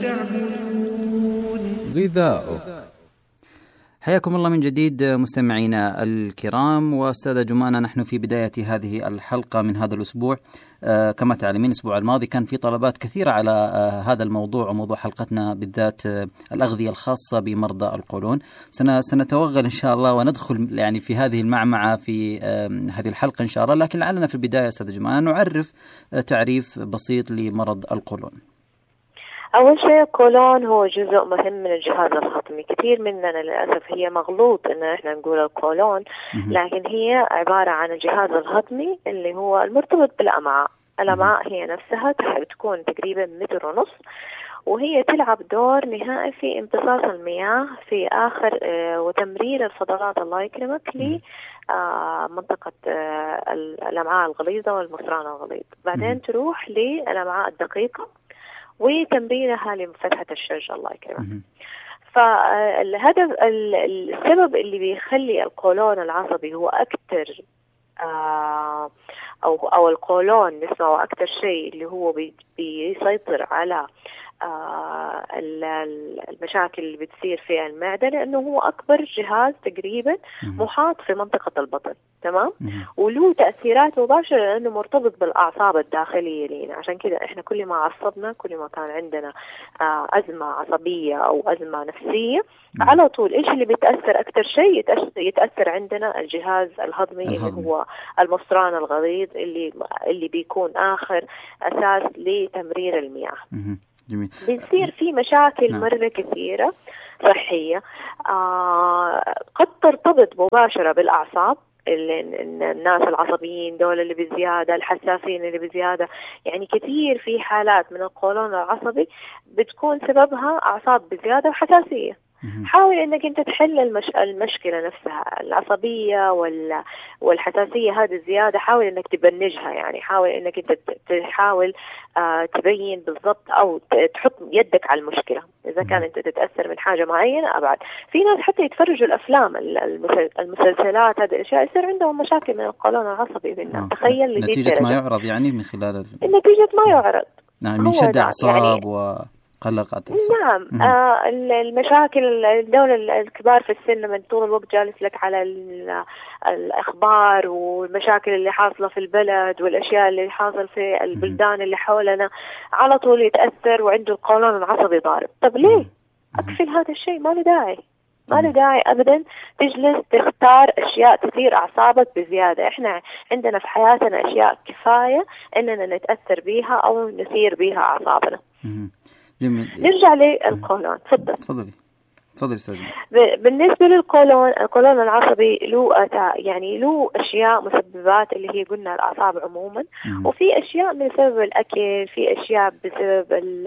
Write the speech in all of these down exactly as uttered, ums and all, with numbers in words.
غذاؤك. حياكم الله من جديد مستمعينا الكرام. وأستاذة جمانة، نحن في بداية هذه الحلقة من هذا الأسبوع. آه كما تعلمين الأسبوع الماضي كان في طلبات كثيرة على آه هذا الموضوع وموضوع حلقتنا بالذات آه الأغذية الخاصة بمرضى القولون. سنتوغل إن شاء الله وندخل يعني في هذه المعمعة في آه هذه الحلقة إن شاء الله، لكن لعلنا في البداية أستاذة جمانة نعرف آه تعريف بسيط لمرض القولون. أول شيء القولون هو جزء مهم من الجهاز الهضمي. كثير مننا للأسف هي مغلوط إن إحنا نقول القولون، لكن هي عبارة عن الجهاز الهضمي اللي هو المرتبط بالأمعاء. الأمعاء هي نفسها تكون تقريبا متر ونص، وهي تلعب دور نهائي في امتصاص المياه في آخر آه وتمرير الفضلات الله يكرمك لمنطقة آه الأمعاء الغليظة والمثران الغليظ. بعدين تروح للأمعاء الدقيقة وتمريرها لفتحة الشرج الله يكرمك. فالهدف السبب اللي بيخلي القولون العصبي هو أكثر آه أو أو القولون نسمعه أكثر شيء اللي هو بي بيسيطر على آه المشاكل اللي بتصير في المعدة، لأنه هو أكبر جهاز تقريبا محاط في منطقة البطن، تمام؟ وله تأثيرات مباشرة لأنه مرتبط بالأعصاب الداخلية لينا. عشان كده إحنا كل ما عصبنا كل ما كان عندنا آه أزمة عصبية أو أزمة نفسية على طول إيش اللي بيتأثر أكتر شيء؟ يتأثر, يتأثر عندنا الجهاز الهضمي الهضمي. اللي هو المثران الغليظ اللي اللي بيكون آخر أساس لتمرير المياه. جميل. بيصير في مشاكل نعم. مرة كثيرة صحية آه قد ترتبط مباشرة بالأعصاب. الناس العصبيين دول اللي بزيادة، الحساسين اللي بزيادة، يعني كثير في حالات من القولون العصبي بتكون سببها أعصاب بزيادة وحساسية. حاول انك انت تحل المش... المشكلة نفسها العصبية وال... والحساسية هذه الزيادة، حاول انك تبنجها. يعني حاول انك انت تحاول آه تبين بالضبط او تحط يدك على المشكلة. اذا كان انت تتأثر من حاجة معينة ابعد. في ناس حتى يتفرجوا الافلام المسلسلات هذه الاشياء يصير عندهم مشاكل من القولون العصبي بالناس. تخيل نتيجة ما يعرض يعني من خلال ال... النتيجة ما يعرض نعم من شد اعصاب يعني... و قلقت. نعم آه المشاكل الدولة الكبار في السن من طول الوقت جالس لك على الأخبار والمشاكل اللي حاصلة في البلد والأشياء اللي حاصل في البلدان اللي حولنا، على طول يتأثر وعنده القولون العصبي ضارب. طب ليه أقفل هذا الشيء؟ ما له داعي، ما له داعي أبدا تجلس تختار أشياء تثير أعصابك بزيادة. إحنا عندنا في حياتنا أشياء كفاية إننا نتأثر بيها أو نثير بيها أعصابنا. جميل. نرجع للقولون. تفضل. تفضلي. تفضلي استاذ. بالنسبه للقولون، القولون العصبي له يعني له اشياء مسببات اللي هي قلنا الاعصاب عموما، مم. وفي اشياء بسبب الاكل، في اشياء بسبب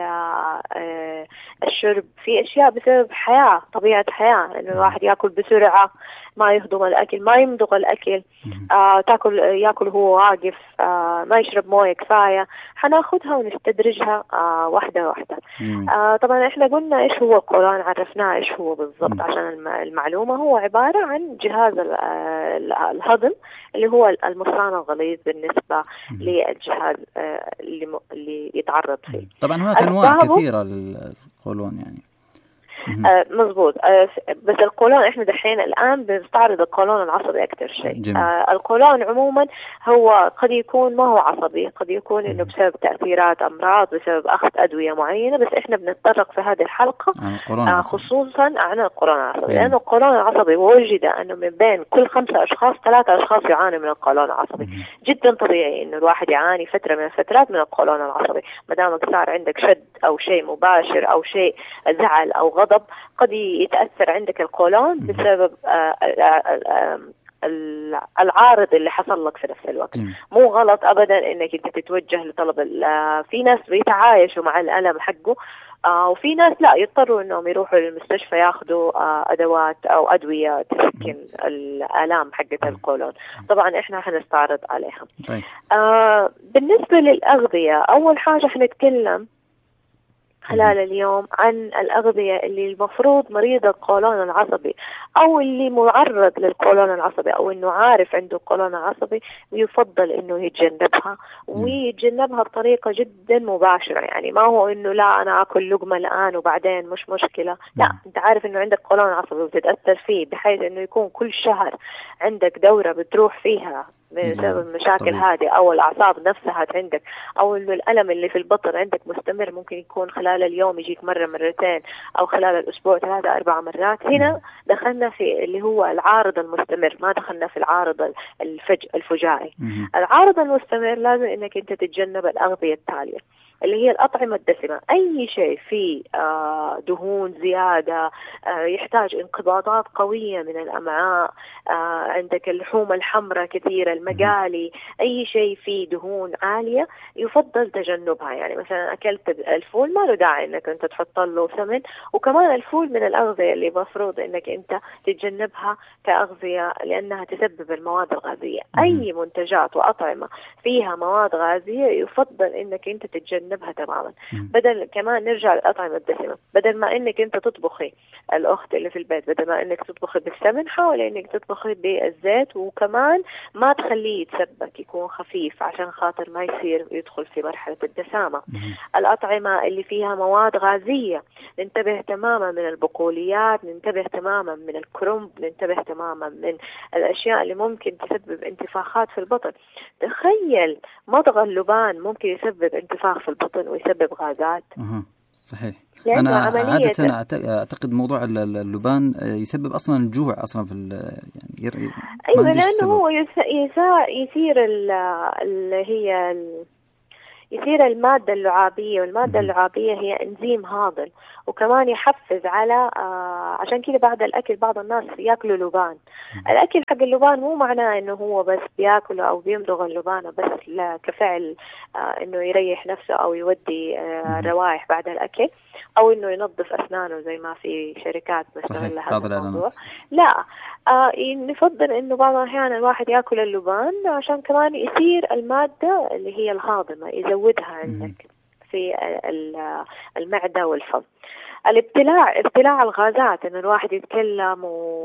الشرب، في اشياء بسبب حياه طبيعه حياه، انه الواحد ياكل بسرعه، ما يهضم الأكل، ما يمضغ الأكل، آه، تاكل ياكل هو واقف، آه، ما يشرب موية كفاية. حناخدها ونستدرجها آه، واحدة واحدة. آه، طبعا احنا قلنا ايش هو القولون، عرفناه ايش هو بالضبط عشان المعلومة. هو عبارة عن جهاز الهضم اللي هو المثران الغليظ بالنسبة مم. للجهاز آه، اللي, اللي يتعرض فيه. طبعا هناك أنواع كثيرة للقولون يعني. آه مزبوط. آه بس القولون احنا دحين الان بنستعرض القولون العصبي اكثر شيء. آه القولون عموما هو قد يكون ما هو عصبي، قد يكون انه بسبب تاثيرات امراض، بسبب اخذ ادويه معينه، بس احنا بنتطرق في هذه الحلقه آه خصوصا عن القولون العصبي، لانه القولون العصبي وجد انه من بين كل خمسه اشخاص ثلاثه اشخاص يعانوا من القولون العصبي. مم. جدا طبيعي انه الواحد يعاني فتره من الفترات من القولون العصبي، ما دامك صار عندك شد او شيء مباشر او شيء زعل او غضب، قد يتأثر عندك القولون بسبب العارض اللي حصل لك في نفس الوقت. مو غلط أبدا إنك أنت تتوجه لطلب. في ناس بيتعايشوا مع الألم حقه، وفي ناس لا يضطروا إنهم يروحوا للمستشفى ياخذوا أدوات أو أدوية تسكن الآلام حقة القولون. طبعا إحنا حنستعرض عليها. بالنسبة للأغذية، أول حاجة حنتكلم خلال اليوم عن الأغذية اللي المفروض مريض القولون العصبي أو اللي معرض للقولون العصبي أو إنه عارف عنده قولون عصبي يفضل إنه يتجنبها، ويتجنبها بطريقة جدا مباشرة. يعني ما هو إنه لا أنا أكل لقمة الآن وبعدين مش مشكلة، لا، أنت عارف إنه عندك قولون عصبي وتتأثر فيه، بحيث إنه يكون كل شهر عندك دورة بتروح فيها بسبب المشاكل هذه، أو الأعصاب نفسها عندك، أو إنه الألم اللي في البطن عندك مستمر، ممكن يكون خلال اليوم يجيك مرة مرتين أو خلال الأسبوع ثلاثة أربع مرات. هنا دخلنا في اللي هو العارض المستمر، ما دخلنا في العارض الفج الفجائي. العارض المستمر لازم إنك أنت تتجنب الأغذية التالية اللي هي الأطعمة الدسمة. أي شيء فيه آه دهون زيادة، آه يحتاج انقباضات قوية من الأمعاء، آه عندك اللحوم الحمراء كثيرة، المقالي، أي شيء فيه دهون عالية يفضل تجنبها. يعني مثلا أكلت الفول، ما له داعي إنك أنت تحط له سمن، وكمان الفول من الأغذية اللي مفروض إنك أنت تتجنبها كأغذية لأنها تسبب المواد الغازية. أي منتجات وأطعمة فيها مواد غازية يفضل إنك أنت تتجنبها بها تماما. بدل كمان نرجع للأطعمة الدسمة، بدل ما انك انت تطبخي الأخت اللي في البيت، بدل ما انك تطبخي بالسمن، حاولي انك تطبخي بالزيت، وكمان ما تخليه يتسبك، يكون خفيف عشان خاطر ما يصير يدخل في مرحلة الدسامة. الأطعمة اللي فيها مواد غازية ننتبه تماما من البقوليات، ننتبه تماما من الكرنب، ننتبه تماما من الأشياء اللي ممكن تسبب انتفاخات في البطن. تخيل مضغ اللبان ممكن يسبب انتفاخ في البطن ويسبب غازات. أه. صحيح. أنا عادة أعتقد موضوع اللبان يسبب أصلا الجوع أصلا في يعني أيوة، لأنه هو يصير اللي هي ال يصير المادة اللعابية، والمادة اللعابية هي إنزيم هاضم، وكمان يحفز على آه عشان كده بعد الأكل بعض الناس يأكلوا لبان. الأكل حق اللبان مو معناه إنه هو بس بيأكله أو بيمضغ اللبانة بس لا كفعل آه إنه يريح نفسه أو يودي آه روائح بعد الأكل، أو إنه ينظف أسنانه زي ما في شركات مستغلة هذا الموضوع. لا، آه نفضل إنه بعض الأحيان الواحد يأكل اللبان عشان كمان يصير المادة اللي هي الهاضمة يزودها عندك في المعدة والفم. الابتلاع، ابتلاع الغازات، إنه الواحد يتكلم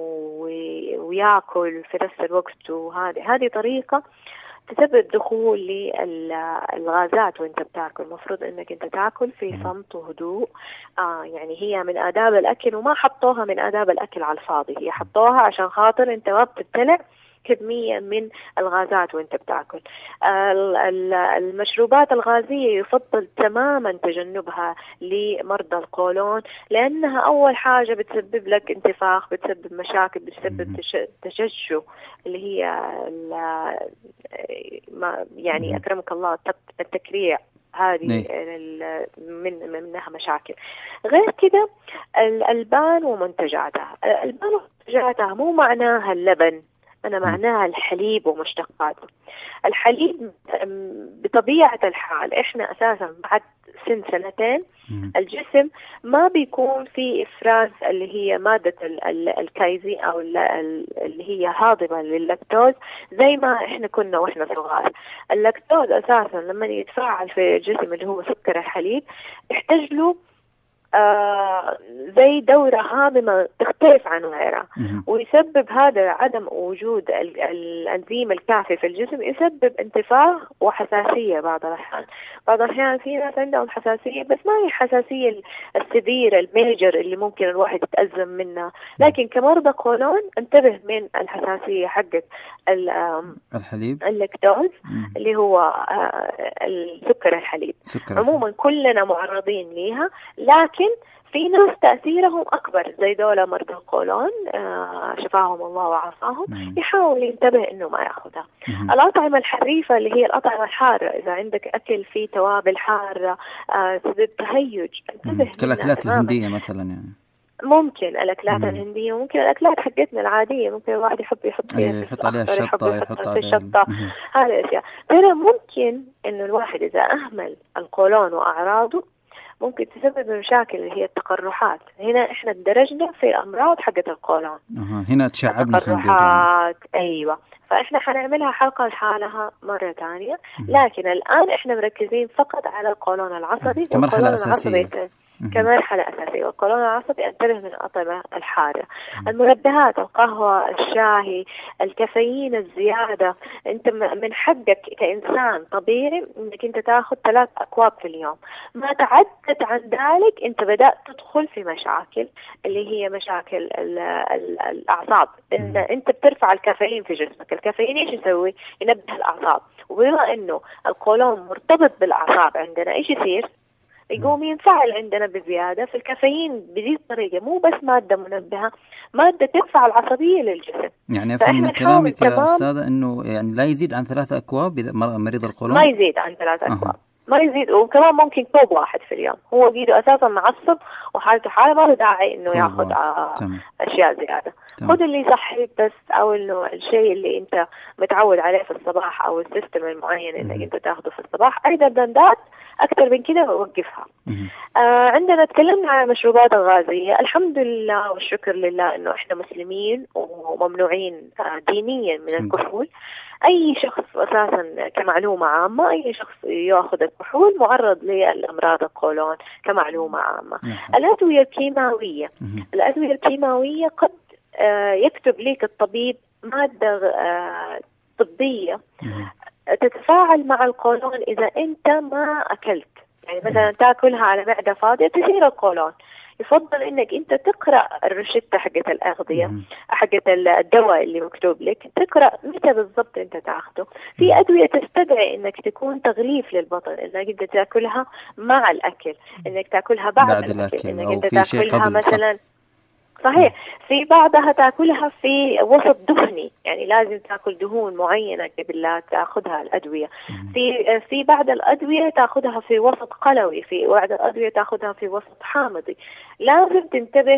ويأكل في نفس الوقت، وهذه هذه طريقة تسبب دخول للغازات وانت بتاكل. المفروض انك انت تاكل في صمت وهدوء. آه يعني هي من آداب الأكل، وما حطوها من آداب الأكل على الفاضي، هي حطوها عشان خاطر انت ما بتبتلع كمية من الغازات وانت بتاكل. المشروبات الغازية يفضل تماما تجنبها لمرضى القولون، لأنها أول حاجة بتسبب لك انتفاخ، بتسبب مشاكل، بتسبب تشجع اللي هي يعني أكرمك الله التكريع، هذه من منها مشاكل. غير كده الألبان ومنتجاتها، الألبان ومنتجاتها مو معناها اللبن، أنا معناها الحليب ومشتقاته. الحليب بطبيعة الحال إحنا أساسا بعد سن سنتين الجسم ما بيكون في إفراز اللي هي مادة الكايزي أو اللي هي هاضمة لللاكتوز زي ما إحنا كنا وإحنا صغار. اللاكتوز أساسا لما يتفاعل في الجسم اللي هو سكر الحليب يحتاج له آه زي دورة هاضمة تختلف عن غيرها، ويسبب هذا عدم وجود الأنزيم الكافي في الجسم، يسبب انتفاخ وحساسية. بعض الأحيان بعض الأحيان في ناس عندهم حساسية، بس ما هي حساسية السبيرة الميجر اللي ممكن الواحد يتأزم منها، لكن كمرضى قولون انتبه من الحساسية حقت الحليب اللاكتوز اللي هو السكر الحليب. عموما كلنا معرضين ليها، لكن في ناس تأثيرهم أكبر زي دولة مرضى القولون آه شفاهم الله وعافاهم، يحاول ينتبه إنه ما يأخذها. الأطعمة الحريفة اللي هي الأطعمة الحارة، إذا عندك أكل فيه توابل حارة آه تسبب تهيج، انتبه. كالأكلات الهندية مثلا يعني. ممكن الأكلات مم. الهندية، ممكن الأكلات حقتنا العادية، ممكن الواحد يحب يحط فيها يحط عليها الشطة، يحط عليها الشطة، هذه الأشياء. ترى ممكن إنه الواحد إذا أهمل القولون وأعراضه ممكن تسبب مشاكل اللي هي التقرحات. هنا إحنا درجنا في الأمراض حقت القولون. أه. هنا تشعبنا التقرحات. أيوة، فإحنا حنعملها حلقة لحالها مرة ثانية، لكن الآن إحنا مركزين فقط على القولون العصبي. كمرحلة أساسية. كمرحلة أساسية. والقولون العصبي انتبه من الأطعمة الحارة، المنبهات، القهوة، الشاي، الكافيين الزيادة. أنت من حقك كإنسان طبيعي أنك أنت تأخذ ثلاث أكواب في اليوم. ما تعدت عن ذلك أنت بدأت تدخل في مشاكل اللي هي مشاكل ال ال الأعصاب. إن أنت بترفع الكافيين في جسمك. الكافيين إيش يسوي؟ ينبه الأعصاب، وبما إنه القولون مرتبط بالأعصاب عندنا إيش يصير؟ يقوم ينفعل عندنا بزيادة في الكافيين بهذه الطريقة. مو بس مادة منبهة، مادة ترفع العصبية للجسم. يعني أفهم من كلامك يا أستاذة أنه يعني لا يزيد عن ثلاثة أكواب إذا مريض القولون؟ ما يزيد عن ثلاثة أكواب. أه. ما يزيد. وكمان ممكن كوب واحد في اليوم. هو قيده أساسا معصب وحالته حالة، ما له داعي إنه ياخذ أشياء زيادة. خذ اللي يصحيك بس، أو إنه الشيء اللي أنت متعود عليه في الصباح، أو السيستم المعين إنك أنت تاخذه في الصباح. أيضا دندات أكثر من كده ووقفها. آه عندنا تكلمنا عن المشروبات الغازية. الحمد لله والشكر لله إنه إحنا مسلمين وممنوعين آه دينيا من الكحول. أي شخص أساسا كمعلومة عامة، أي شخص يأخذ الكحول معرض للأمراض القولون كمعلومة عامة. الأدوية الكيماوية، الأدوية الكيماوية قد آه يكتب لك الطبيب مادة آه طبية تتفاعل مع القولون إذا أنت ما أكلت. يعني مثلا تأكلها على معدة فاضية تثير القولون. يفضل إنك أنت تقرأ الروشتة حقة الأغذية، حقة الدواء اللي مكتوب لك، تقرأ متى بالضبط أنت تأخذه. في أدوية تستدعي إنك تكون تغليف للبطن، إنك أنت تأكلها مع الأكل، إنك تأكلها بعد, بعد الأكل, الأكل. إنك أنت تأكلها مثلا صحيح. في بعضها تأكلها في وسط دهني، يعني لازم تأكل دهون معينة قبل لا تأخذها الأدوية. في في بعض الأدوية تأخذها في وسط قلوي، في بعض الأدوية تأخذها في وسط حامضي. لازم تنتبه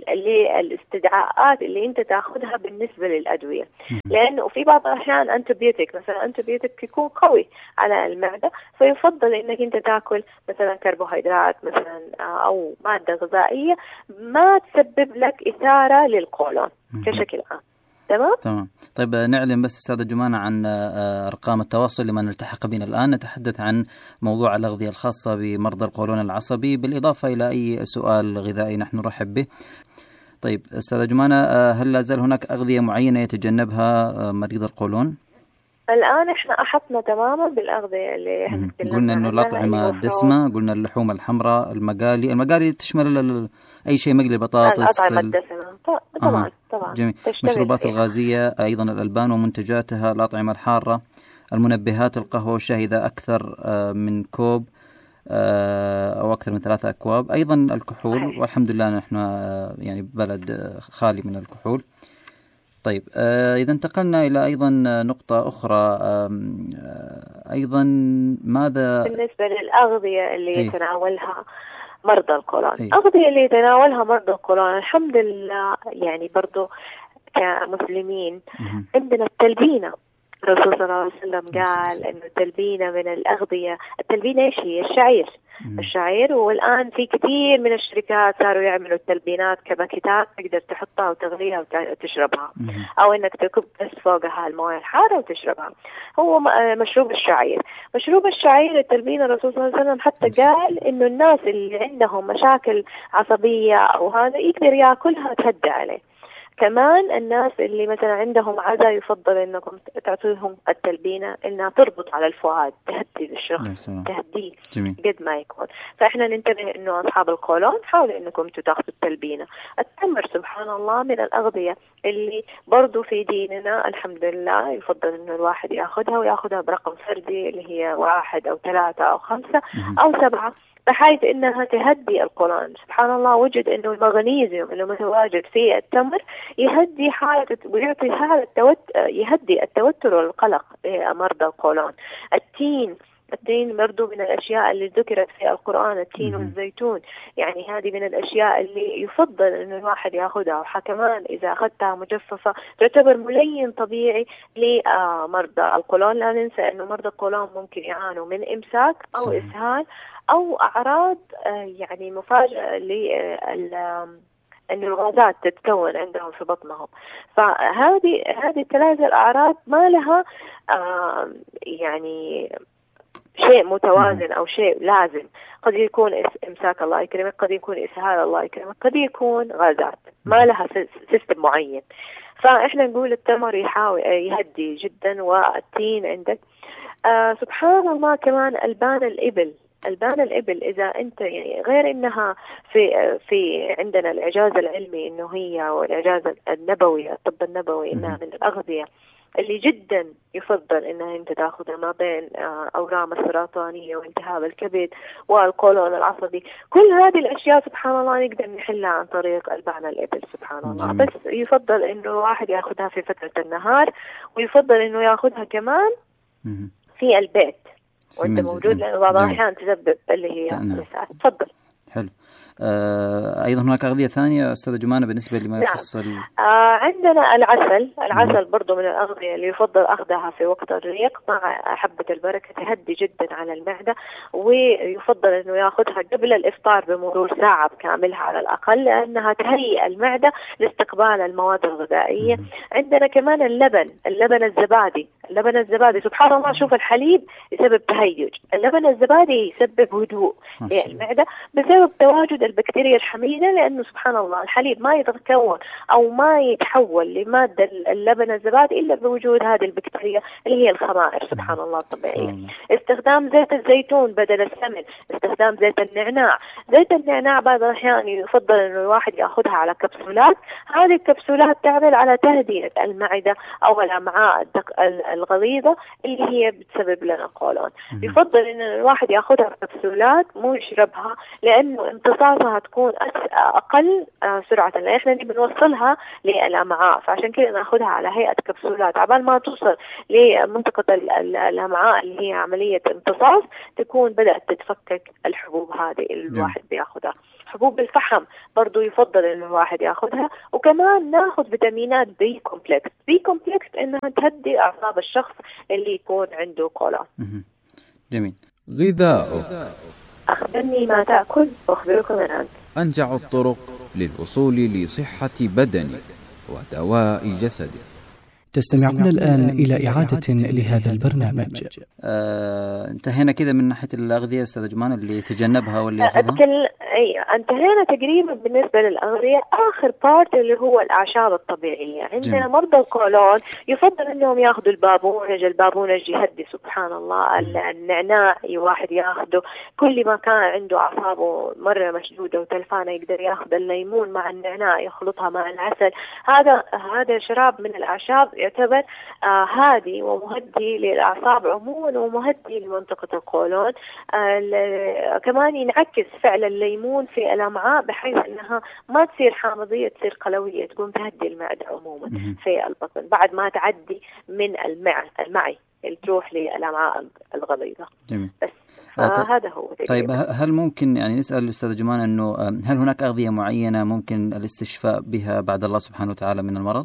للاستدعاءات اللي أنت تأخذها بالنسبة للأدوية، لأنه في بعض الأحيان أنتبيوتيك مثلا أنتبيوتيك يكون قوي على المعدة، فيفضل إنك أنت تأكل مثلا كربوهيدرات مثلا أو مادة غذائية ما تسبب لك إثارة للقولون كشكل عام. تمام؟ تمام. طيب نعلم بس أستاذة جمانة عن أرقام التواصل لمن التحق بنا الآن. نتحدث عن موضوع الأغذية الخاصة بمرضى القولون العصبي، بالإضافة إلى أي سؤال غذائي نحن نرحب به. طيب أستاذة جمانة، هل لا زال هناك أغذية معينة يتجنبها مريض القولون؟ الآن إحنا أحطنا تماما بالأغذية اللي إحنا قلنا إنه الأطعمة الدسمة، قلنا اللحوم الحمراء، المقالي. المقالي تشمل أي شيء مقلي، بطاطس، الأطعمة الدسمة طبعا. آه. طبعا جميل. مشروبات الغازية أيضا، الألبان ومنتجاتها، الأطعمة الحارة، المنبهات، القهوة والشاي إذا أكثر من كوب أو أكثر من ثلاثة أكواب، أيضا الكحول. والحمد لله نحن يعني بلد خالي من الكحول. طيب إذا انتقلنا إلى أيضا نقطة أخرى، أيضا ماذا بالنسبة للأغذية اللي أي. يتناولها مرضى القولون؟ أي. أغذية اللي يتناولها مرضى القولون الحمد لله يعني برضو كمسلمين مم. عندنا التلبينة. الرسول صلى الله عليه وسلم قال إنه التلبينة من الأغذية. التلبينة إيش هي؟ الشعير. مم. الشعير. والآن في كثير من الشركات صاروا يعملوا التلبينات كباكيتات تقدر تحطها وتغليها وتشربها، مم. أو إنك تكب بس فوقها المويه الحارة وتشربها. هو مشروب الشعير. مشروب الشعير التلبينة الرسول صلى الله عليه وسلم حتى قال إنه الناس اللي عندهم مشاكل عصبية أو هذا يقدر يأكلها تهدى عليه. كمان الناس اللي مثلا عندهم عزا يفضل انكم تعطيهم التلبينة انها تربط على الفؤاد، تهدي الشخص، تهديه قد ما يكون. فاحنا ننتبه انه اصحاب القولون حاولوا انكم تاخذوا التلبينة. التمر سبحان الله من الاغذية اللي برضو في ديننا الحمد لله يفضل انه الواحد ياخذها، وياخذها برقم فردي اللي هي واحد او ثلاثة او خمسة او سبعة، بحيث انها تهدي القولون. سبحان الله وجد انه المغنيسيوم اللي متواجد في التمر يهدي حالة ويعطي حالة توتر، يهدي التوتر والقلق لمرضى القولون. التين التين برضو من الأشياء اللي ذكرت في القرآن، التين والزيتون، يعني هذه من الأشياء اللي يفضل إنه الواحد يأخذها. وكمان إذا أخذتها مجففة تعتبر ملين طبيعي لمرضى القولون. لا ننسى إنه مرضى القولون ممكن يعانوا من إمساك أو صحيح. إسهال أو أعراض يعني مفاجئة لل أن الغازات تتكون عندهم في بطنهم. فهذه هذه الثلاث الأعراض ما لها آه يعني شيء متوازن أو شيء لازم. قد يكون إمساك الله يكرمك، قد يكون إسهال الله يكرمك، قد يكون غازات ما لها سيستم معين. فإحنا نقول التمر يحاول يهدي جدا، والتين عندك. آه سبحان الله كمان ألبان الإبل، ألبان الإبل إذا أنت يعني غير إنها في في عندنا الإعجاز العلمي إنه هي، والإعجاز النبوي الطب النبوي إنها من الأغذية اللي جدا يفضل إنها أنت تأخذها ما بين أورام السرطانية والتهاب الكبد والقولون العصبي. كل هذه الأشياء سبحان الله نقدر نحلها عن طريق ألبان الإبل سبحان الله. بس يفضل إنه الواحد يأخذها في فترة النهار، ويفضل إنه يأخذها كمان في البيت وانت موجود، لأنه بعض الأحيان تسبب اللي هي مساعد. تفضل. حلو. آه أيضا هناك أغذية ثانية أستاذة جمانة بالنسبة لما يخص نعم. آه عندنا العسل. العسل برضو من الأغذية اللي يفضل أخذها في وقت الريق مع حبة البركة، تهدي جدا على المعدة، ويفضل أنه يأخذها قبل الإفطار بمرور ساعة كاملها على الأقل، لأنها تهيئ المعدة لاستقبال المواد الغذائية. مم. عندنا كمان اللبن، اللبن الزبادي. اللبن الزبادي سبحان الله، شوف الحليب يسبب تهيج، اللبن الزبادي يسبب هدوء للمعدة بسبب تواجد البكتيريا الحميدة، لأنه سبحان الله الحليب ما يتكون أو ما يتحول لمادة اللبن الزبادي إلا بوجود هذه البكتيريا اللي هي الخمائر سبحان الله الطبيعية. استخدام زيت الزيتون بدل السمن، استخدام زيت النعناع. زيت النعناع بعض الأحيان يفضل إنه الواحد يأخذها على كبسولات. هذه الكبسولات تعمل على تهدئة المعدة أو الأمعاء الغليظة اللي هي بتسبب لنا قولون. يفضل إن الواحد يأخذها كبسولات مو يشربها، لأنه امتصاصها تكون أقل سرعة، لأن إحنا بنوصلها للأمعاء، فعشان كده نأخذها على هيئة كبسولات عبال ما توصل لمنطقة الأمعاء اللي هي عملية امتصاص تكون بدأت تتفكك الحبوب هذه اللي الواحد بيأخذها. حبوب الفحم برضو يفضل إنه الواحد يأخذها. وكمان نأخذ فيتامينات بي كومبلكس. بي كومبلكس إنها تهدي أعصاب الشخص اللي يكون عنده قولون. جميل. غذاؤك. أخبرني ما تأكل وأخبركم الآن. أنجع الطرق للوصول لصحة بدنك ودواء جسدك. تستمعون الآن إلى إعادة لهذا البرنامج. آه، انتهينا كذا من ناحية الأغذية أستاذ جمان اللي يتجنبها واللي يأخذها. أتكل... أي انتهينا تقريبا بالنسبة للأغذية. آخر بارت اللي هو الأعشاب الطبيعية. عندنا جميل. مرضى القولون يفضل أنهم يأخذوا البابونج. البابونج يهدي سبحان الله. النعناع واحد يأخذه. كل ما كان عنده أعصابه مرة مشدودة وتلفانة يقدر يأخذ الليمون مع النعناع يخلطها مع العسل. هذا هذا شراب من الأعشاب يعتبر آه هادي ومهدي للأعصاب عموما ومهدي لمنطقة القولون. آه كمان ينعكس فعل الليمون في الأمعاء بحيث أنها ما تصير حامضية تصير قلوية، تكون تهدي المعدة عموما في البطن بعد ما تعدي من المع المعي اللي تروح للأمعاء الغليظة. جميل. بس هذا هو. طيب هل ممكن يعني نسأل الأستاذ جمان أنه هل هناك أغذية معينة ممكن الاستشفاء بها بعد الله سبحانه وتعالى من المرض؟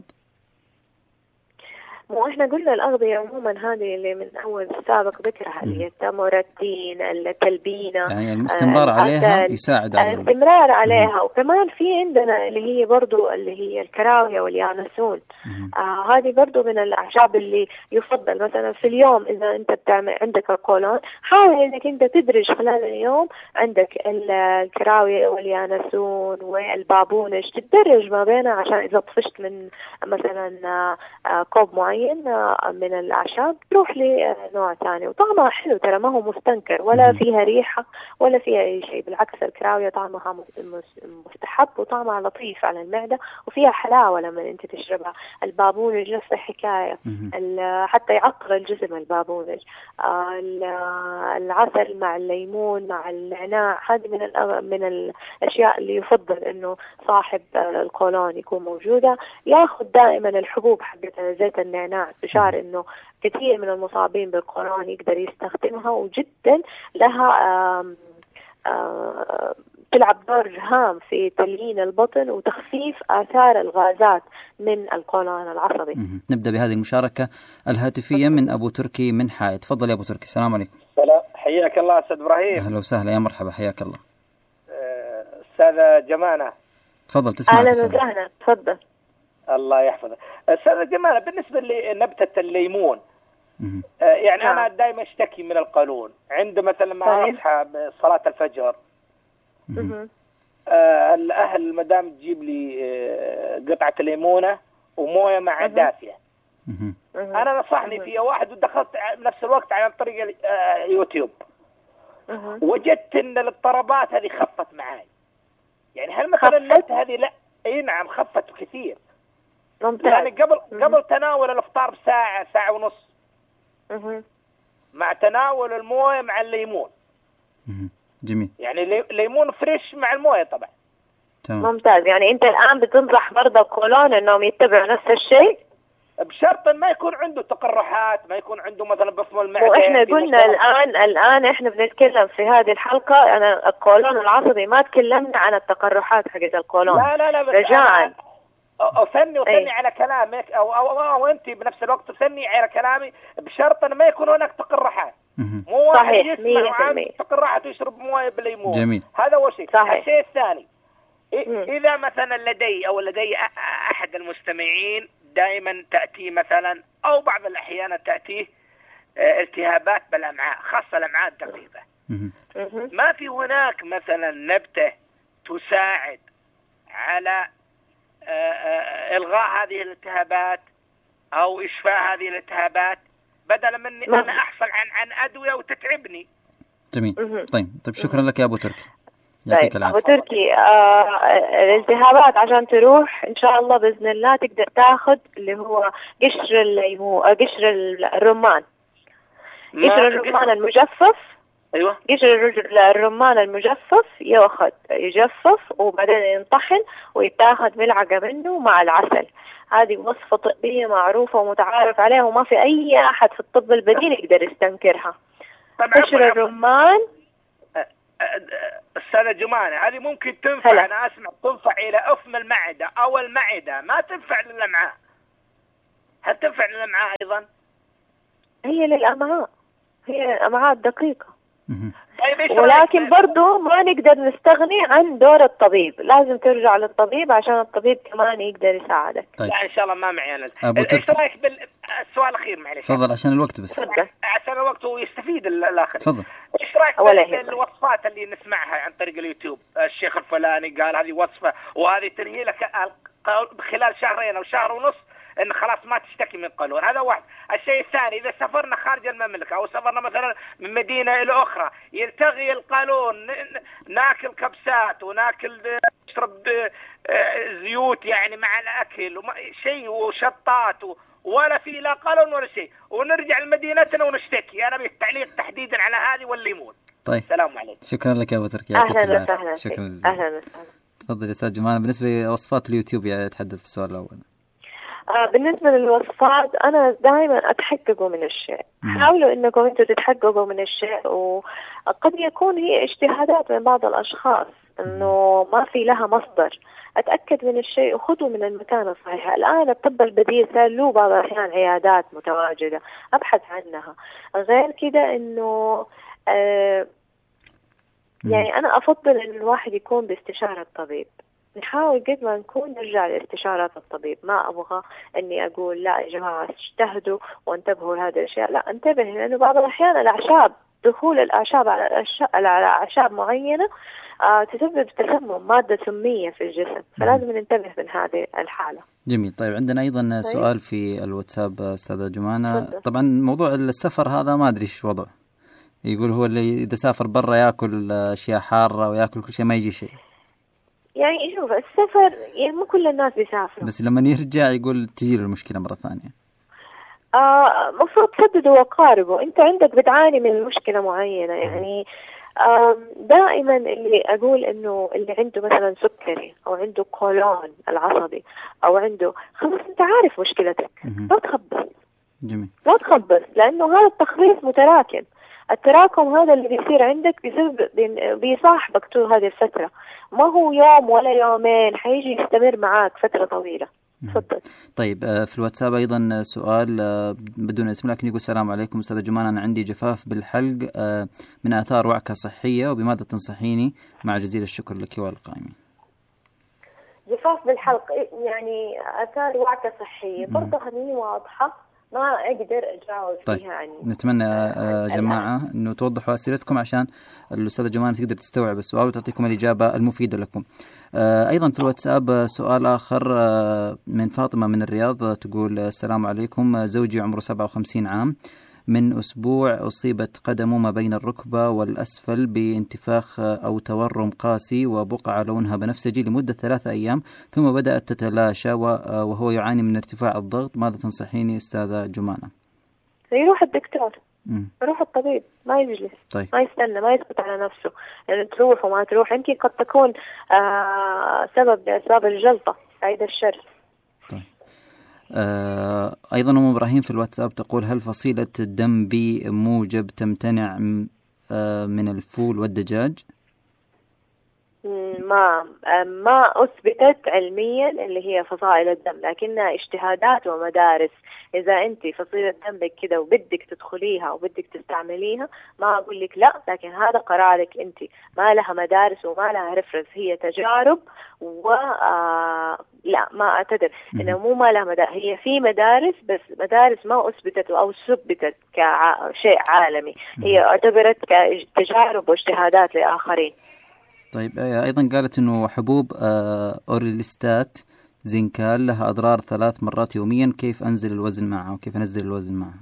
مو احنا قلنا الأغذية عموما هذه اللي من أول سابق ذكرها اللي هي التمر، التين، التلبينة، يعني الاستمرار عليها يساعد على الاستمرار عليها. وكمان في عندنا اللي هي برضو اللي هي الكراوية واليانسون. آه هذه برضو من الأعشاب اللي يفضل مثلا في اليوم إذا أنت بتعمل عندك القولون حاول إنك أنت تدرج خلال اليوم عندك الكراوية واليانسون والبابونج تدرج ما بينها، عشان إذا طفشت من مثلا آه كوب معين من الأعشاب تروح لنوع ثاني. وطعمها حلو ترى، ما هو مستنكر ولا فيها ريحة ولا فيها أي شيء، بالعكس الكراوية طعمها مستحب وطعمها لطيف على المعدة وفيها حلاوة لما أنت تشربها. البابونج نفس الحكاية، حتى يعطر الجسم البابونج. العسل مع الليمون مع النعناع هذه من من الأشياء اللي يفضل إنه صاحب القولون يكون موجودة. يأخذ دائما الحبوب حقت زيت النعناع، تشار إنه كثير من المصابين بالقولون يقدر يستخدمها وجدا لها آم آم تلعب دور هام في تليين البطن وتخفيف آثار الغازات من القولون العصبي. نبدأ بهذه المشاركة الهاتفية من أبو تركي من حائط. تفضل يا أبو تركي. السلام عليكم. سلام، حياك الله أستاذ إبراهيم. أهلا وسهلا، يا مرحبا، حياك الله. أستاذ جمانة تفضل تسمع. أهلا وسهلا، تفضل. الله يحفظك. أستاذ جمانة، بالنسبة لنبتة الليمون آه يعني أنا دائما أشتكي من القولون عند مثلا ما أصحى بصلاة الفجر. آه الأهل المدام تجيب لي آه قطعة ليمونة وموية مع دافية. أنا نصحني فيها واحد ودخلت بنفس الوقت على طريق آه يوتيوب. وجدت إن الاضطرابات هذه خفت معي. يعني هل مثلا النت هذه لا؟ أي نعم خفت كثير. ممتاز. يعني قبل مم. قبل تناول الافطار بساعه ساعه ونص مم. مع تناول المويه مع الليمون. مم. جميل. يعني ليمون فريش مع المويه طبعا. تمام. ممتاز. يعني انت الان بتنصح مرضى القولون انهم يتبعوا نفس الشيء بشرط ما يكون عنده تقرحات، ما يكون عنده مثلا بفم المعده. واحنا قلنا الان الان احنا بنتكلم في هذه الحلقه انا القولون العصبي، ما تكلمنا عن التقرحات حقت القولون. لا لا لا رجاء أثني وثني على كلامك أو أو, أو, أو أنت بنفس الوقت تثني على كلامي بشرط أن ما يكون هناك تقرحات. مو واحد يسمع تقرحات ويشرب مويه بالليمون. جميل. هذا أول شيء. صحيح. الشيء الثاني إذا مثلا لدي أو لدي أحد المستمعين دائما تأتي مثلا أو بعض الأحيان تأتيه التهابات بالأمعاء خاصة الأمعاء الدقيقة، ما في هناك مثلا نبتة تساعد على إلغاء هذه الالتهابات أو إشفاء هذه الالتهابات بدلا من أن أنا أحصل عن عن أدوية وتتعبني؟ جميل. طيب طيب شكرا لك يا أبو تركي. طيب أبو تركي، آه الالتهابات عشان تروح إن شاء الله بإذن الله تقدر تاخذ اللي هو قشر الليمو قشر الرمان قشر الرمان المجفف. أيوة. قشر الرمان المجفف يأخذ يجفف وبعدين ينطحن ويتاخذ ملعقة منه مع العسل. هذه وصفة طبية معروفة ومتعارف عليها وما في أي أحد في الطب البديل يقدر يستنكرها. قشر الرمان. أستاذة جمانة هذه ممكن تنفع هلا. أنا أسمع تنفع إلى أفم المعدة أو المعدة، ما تنفع للأمعاء. هل تنفع للأمعاء أيضا؟ هي للأمعاء، هي الأمعاء الدقيقة. ولكن برضو ما نقدر نستغني عن دور الطبيب، لازم ترجع للطبيب عشان الطبيب كمان يقدر يساعدك. طيب. لا إن شاء الله ما معي أنا. أبو إيش رأيك بالسؤال الأخير معلش؟ تفضل عشان الوقت بس. تفضل. عشان الوقت ويستفيد الآخر. تفضل. إيش رأيك بالوصفات اللي نسمعها عن طريق اليوتيوب؟ الشيخ الفلاني قال هذه وصفة وهذه تنهي لك خلال شهرين أو شهر ونص إن خلاص ما تشتكي من قولون. هذا واحد. الشيء الثاني إذا سافرنا خارج المملكة أو سافرنا مثلا من مدينة إلى أخرى يلتغي القولون، ناكل كبسات وناكل نشرب زيوت يعني مع الأكل شيء وشطات ولا في لا قولون ولا شيء، ونرجع لمدينتنا ونشتكي. أنا بالتعليق تحديدا على هذه والليمون. طيب. السلام عليكم. شكرا لك يا أبو تركي. أهلا وسهلا. شكرا جزيلا. أهلا وسهلا. تفضل يا أستاذ جمال. بالنسبة لوصفات اليوتيوب يتحدث في السؤال الأول. آه بالنسبة للوصفات أنا دائما أتحققوا من الشيء. حاولوا إنكم أنتوا تتحققوا من الشيء، وقد يكون هي اجتهادات من بعض الأشخاص إنه ما في لها مصدر. أتأكد من الشيء وخذوا من المكان الصحيح. الآن الطب البديل صار له بعض الأحيان عيادات متواجدة، أبحث عنها. غير كده إنه آه يعني أنا أفضل إن الواحد يكون باستشارة طبيب. نحاول قد ما نكون نرجع لاستشارة الطبيب. ما أبغى أني أقول لا يا جماعة اجتهدوا وانتبهوا لهذه الأشياء. لا، انتبه، لأنه بعض الأحيان الأعشاب دخول الأعشاب على على أعشاب معينة آه تسبب تسمم مادة سمية في الجسم، فلازم ننتبه من هذه الحالة. جميل. طيب عندنا أيضا طيب. سؤال في الواتساب أستاذة جمانة. فضل. طبعا موضوع السفر هذا ما أدري إيش وضعه. يقول هو اللي إذا سافر برا يأكل أشياء حارة ويأكل كل شيء ما يجي شيء. يعني شوف السفر يعني مو كل الناس بيسافروا، بس لما يرجع يقول تجي له المشكلة مرة ثانية. آه مفروض تسددوا وقاربوا. أنت عندك بتعاني من مشكلة معينة، يعني آه دائما اللي أقول إنه اللي عنده مثلا سكري أو عنده قولون العصبي أو عنده، خلاص أنت عارف مشكلتك، لا تخبص. جميل. لا تخبص، لأنه هذا التخبيص متراكم. التراكم هذا اللي بيصير عندك بيسبب بيصاحبك طول هذه الفترة، ما هو يوم ولا يومين، حيجي يستمر معاك فترة طويلة. تفضل. طيب في الواتساب أيضا سؤال بدون اسم لكن يقول السلام عليكم أستاذة جمال، أنا عندي جفاف بالحلق من آثار وعكة صحية وبماذا تنصحيني؟ مع جزيل الشكر لك والقائمين. جفاف بالحلق يعني آثار وعكة صحية برضه هذه واضحة. ما أقدر أجاوب طيب. فيها عني. نتمنى يا جماعة أنه توضحوا أسئلتكم عشان الأستاذة جمانة تقدر تستوعب السؤال وتعطيكم الإجابة المفيدة لكم. أيضا في الواتساب سؤال آخر من فاطمة من الرياض، تقول السلام عليكم، زوجي عمره سبعة وخمسين عام، من أسبوع أصيبت قدمه ما بين الركبة والأسفل بانتفاخ أو تورم قاسي وبقعة لونها بنفسجي لمدة ثلاثة أيام، ثم بدأت تتلاشى وهو يعاني من ارتفاع الضغط. ماذا تنصحيني أستاذة جمانة؟ يروح الدكتور، يروح الطبيب، ما يجلس. طيب. ما يستنى، ما يثبت على نفسه، لأنه يعني تروح وما تروح يمكن قد تكون آه سبب بأسباب الجلطة، بعيد الشر. طيب. آه أيضا أم إبراهيم في الواتساب تقول هل فصيلة الدم بي موجب تمتنع آه من الفول والدجاج؟ ما ما أثبتت علميا اللي هي فصائل الدم، لكنها اجتهادات ومدارس. إذا أنت فصيلة دمك كده وبدك تدخليها وبدك تستعمليها ما أقول لك لا، لكن هذا قرارك أنت، ما لها مدارس وما لها رفرنس، هي تجارب و آه لا ما أعتذر إنه مو ما لها مدارس، هي في مدارس بس مدارس ما أثبتت أو ثبتت كشيء عالمي، هي اعتبرت كتجارب واجتهادات لآخرين. طيب أيضا قالت إنه حبوب أوريلستات زنكال لها أضرار ثلاث مرات يوميا، كيف أنزل الوزن معها وكيف أنزل الوزن معها؟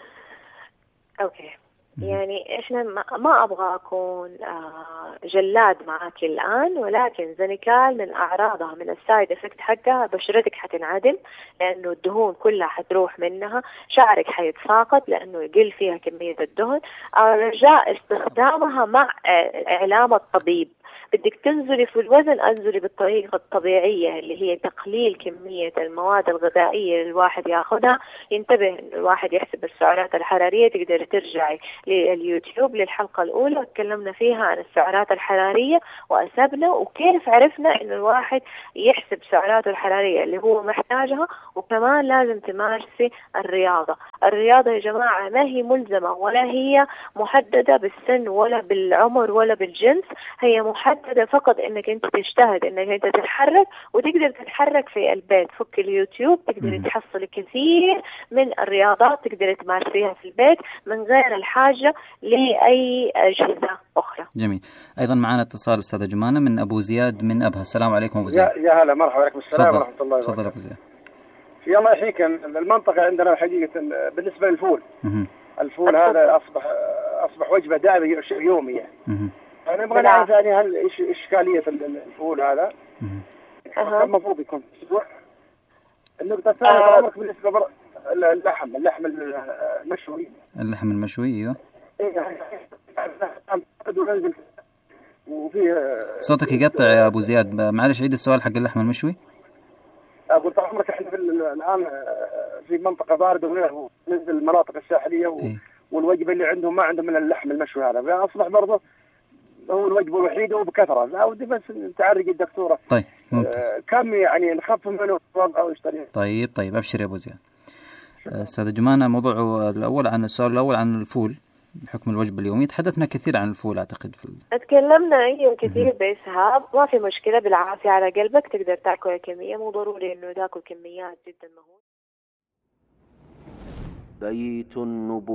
أوكي. يعني إحنا ما أبغى أكون جلاد معك الآن، ولكن زنكال من أعراضها من السايد إفكت حقها بشرتك حتنعدم لأنه الدهون كلها حتروح منها، شعرك حيتساقط لأنه يقل فيها كمية الدهن. رجاء استخدامها مع إعلام الطبيب. بدك تنزلي في الوزن، انزلي بالطريقة الطبيعية اللي هي تقليل كمية المواد الغذائية اللي الواحد ياخذها. ينتبه إن الواحد يحسب السعرات الحرارية. تقدر ترجعي لليوتيوب للحلقة الأولى تكلمنا فيها عن السعرات الحرارية وأسبنا وكيف عرفنا إن الواحد يحسب سعراته الحرارية اللي هو محتاجها. وكمان لازم تمارسي الرياضة. الرياضة يا جماعة ما هي ملزمة ولا هي محددة بالسن ولا بالعمر ولا بالجنس، هي محددة فقط انك انت تجتهد انك انت تتحرك، وتقدر تتحرك في البيت. فك اليوتيوب تقدر تحصل كثير من الرياضات تقدر تمارسيها في البيت من غير الحاجة لأي أجهزة أخرى. جميل. أيضا معنا اتصال أستاذة جمانة من أبو زياد من أبها. السلام عليكم أبو زياد. يا هلا، مرحبا. عليكم السلام ورحمة الله وبركاته. تفضل أبو زياد. في الله يحييك. المنطقة عندنا حقيقة بالنسبة للفول مه. الفول هذا أصبح أصبح وجبة دائمة يومية. أنا أبغى نعرف يعني هل إيش إشكالية الفول هذا؟ أه. المفروض يكون أسبوع. النقطة الثانية أه. عمرك بالنسبة بر... اللحم اللحم المشوي. اللحم المشوي أيوه. وفيه صوتك يقطع يا أبو زياد، معلش عيد السؤال حق اللحم المشوي. أقول طال عمرك إحنا في الآن في منطقة باردة وننزل المناطق الساحلية و... إيه؟ والوجبة اللي عندهم ما عندهم من اللحم المشوي هذا، فأصبح برضه هو الوجبة الوحيدة وبكثرة. لا ودي بس تعرق الدكتورة. طيب ممتاز. آه كم يعني نخفف منه أو يشتري. طيب طيب أبشر يا أبو زياد. أستاذة جمانة، موضوع الأول عن السؤال الأول عن الفول بحكم الوجبة اليومية، تحدثنا كثير عن الفول أعتقد. في تكلمنا أيوة كثير بإسهاب، ما في مشكلة، بالعافية على قلبك تقدر تأكل كمية، مو ضروري إنه تأكل كميات جدا مهولة. بيت النبوة.